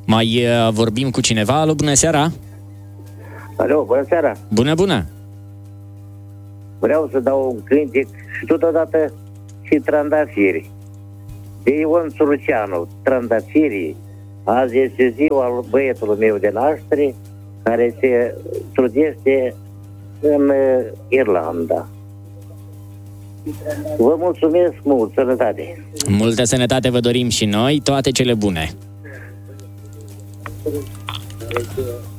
Mai vorbim cu cineva? Alo, bună seara! Alo, bună seara! Bună! Vreau să dau un cântec și totodată și trandafiri. De Ion Suruceanu, Trandafirii. Azi este ziua băietului meu de naștere, care se trudește în Irlanda. Vă mulțumesc mult, sănătate! Multă sănătate vă dorim și noi, toate cele bune!